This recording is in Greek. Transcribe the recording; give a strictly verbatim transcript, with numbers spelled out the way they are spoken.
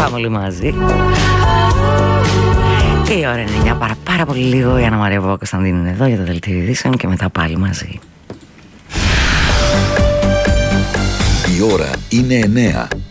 πάμε όλοι μαζί. Και η ώρα είναι εννιά παρά πάρα πολύ λίγο. Η Άννα Μαρία Παπακοσταντίνου είναι εδώ για το δελτίο ειδήσεων και μετά πάλι μαζί. Η ώρα είναι εννιά.